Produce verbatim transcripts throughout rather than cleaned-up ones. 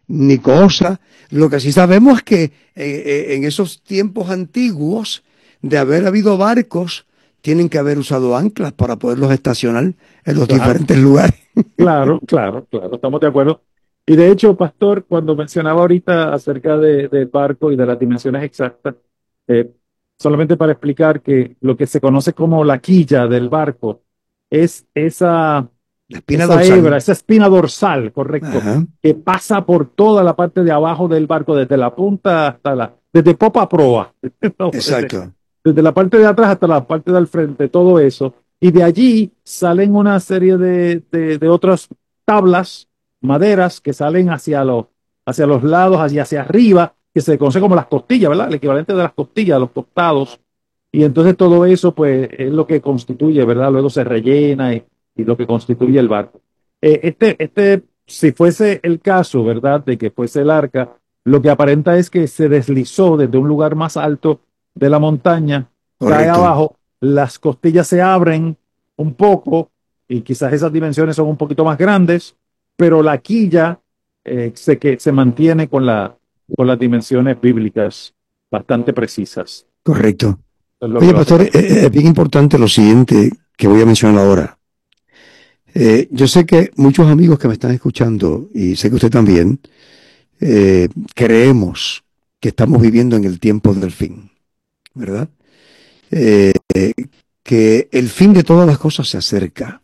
ni cosa. Lo que sí sabemos es que eh, eh, en esos tiempos antiguos, de haber habido barcos, tienen que haber usado anclas para poderlos estacionar en los Claro, diferentes lugares. claro, claro, claro, estamos de acuerdo. Y de hecho, Pastor, cuando mencionaba ahorita acerca de, del barco y de las dimensiones exactas, eh, solamente para explicar que lo que se conoce como la quilla del barco es esa, La espina esa hebra, dorsal. esa espina dorsal, correcto, Ajá, que pasa por toda la parte de abajo del barco, desde la punta hasta la, desde popa a proa, no, desde, exacto. desde la parte de atrás hasta la parte del frente, todo eso. Y de allí salen una serie de, de, de otras tablas, maderas, que salen hacia los, hacia los lados, hacia, hacia arriba, que se conoce como las costillas, ¿verdad? El equivalente de las costillas, los costados. Y entonces todo eso, pues, es lo que constituye, ¿verdad? Luego se rellena y, y lo que constituye el barco. Eh, este, este, si fuese el caso, ¿verdad? De que fuese el arca, lo que aparenta es que se deslizó desde un lugar más alto de la montaña, cae Correcto. abajo, las costillas se abren un poco y quizás esas dimensiones son un poquito más grandes, pero la quilla eh, se, que, se mantiene con, la, con las dimensiones bíblicas bastante precisas. Correcto. Es lo que Oye, lo hace pastor, eh, falta. eh, es bien importante lo siguiente que voy a mencionar ahora. Eh, yo sé que muchos amigos que me están escuchando, y sé que usted también, eh, creemos que estamos viviendo en el tiempo del fin, ¿verdad? Eh, que el fin de todas las cosas se acerca.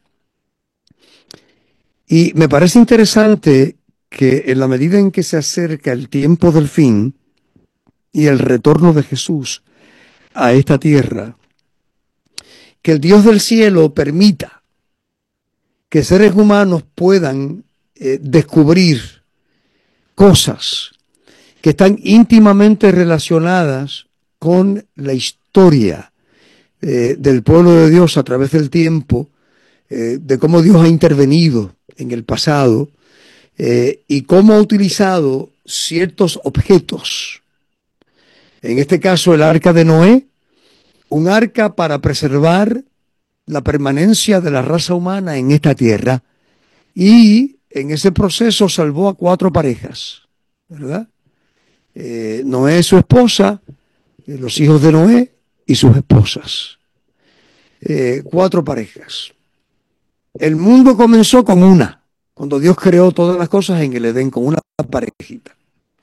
Y me parece interesante que en la medida en que se acerca el tiempo del fin y el retorno de Jesús a esta tierra, que el Dios del cielo permita que seres humanos puedan eh, descubrir cosas que están íntimamente relacionadas con la historia eh, del pueblo de Dios a través del tiempo, eh, de cómo Dios ha intervenido en el pasado eh, y cómo ha utilizado ciertos objetos. En este caso, el arca de Noé, un arca para preservar la permanencia de la raza humana en esta tierra, y en ese proceso salvó a cuatro parejas, ¿verdad? Eh, Noé, su esposa, eh, los hijos de Noé y sus esposas. Eh, cuatro parejas. El mundo comenzó con una, cuando Dios creó todas las cosas en el Edén, con una parejita.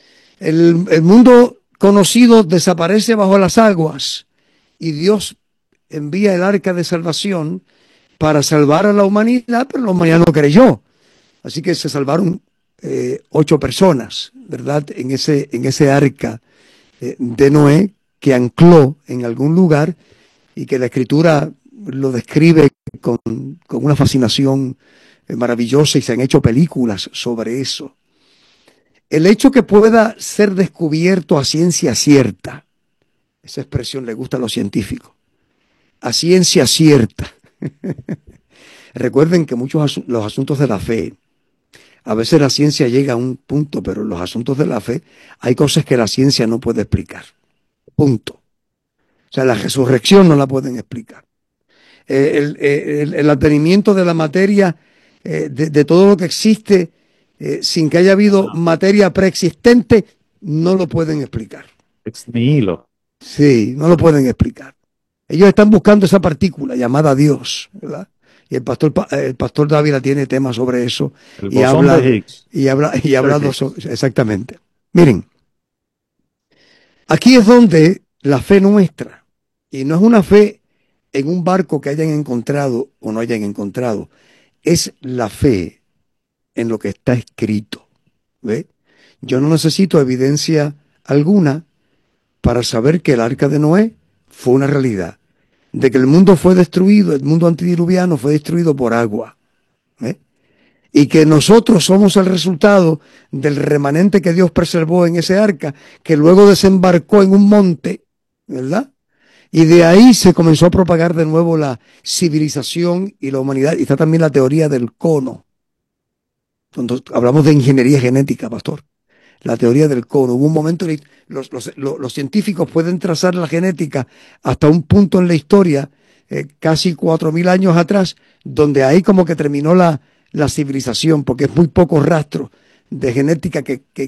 El, el mundo conocido desaparece bajo las aguas y Dios envía el arca de salvación para salvar a la humanidad, pero la humanidad no creyó. Así que se salvaron eh, ocho personas, ¿verdad? En ese, en ese arca eh, de Noé que ancló en algún lugar y que la escritura lo describe con, con una fascinación eh, maravillosa, y se han hecho películas sobre eso. El hecho que pueda ser descubierto a ciencia cierta, esa expresión le gusta a los científicos, a ciencia cierta. Recuerden que muchos asu los asuntos de la fe, a veces la ciencia llega a un punto, pero en los asuntos de la fe hay cosas que la ciencia no puede explicar. Punto. O sea, la resurrección no la pueden explicar. Eh, el, el, el, advenimiento de la materia, eh, de, de todo lo que existe, eh, sin que haya habido materia preexistente, no lo pueden explicar. Ex nihilo. Sí, no lo pueden explicar. Ellos están buscando esa partícula llamada Dios, ¿verdad? Y el pastor, el pastor Dávila tiene temas sobre eso El y bosón de habla, Higgs. y habla, y ha De hablado Higgs. sobre, exactamente. Miren, aquí es donde la fe nuestra, y no es una fe en un barco que hayan encontrado o no hayan encontrado, es la fe en lo que está escrito. ¿Ve? Yo no necesito evidencia alguna para saber que el arca de Noé fue una realidad, de que el mundo fue destruido, el mundo antediluviano fue destruido por agua, ¿eh? Y que nosotros somos el resultado del remanente que Dios preservó en ese arca, que luego desembarcó en un monte, ¿verdad? Y de ahí se comenzó a propagar de nuevo la civilización y la humanidad. Y está también la teoría del cono. Cuando hablamos de ingeniería genética, pastor, la teoría del cono. Hubo un momento, los, los, los, los científicos pueden trazar la genética hasta un punto en la historia, eh, casi cuatro mil años atrás, donde ahí como que terminó la, la civilización, porque es muy poco rastro de genética que, que,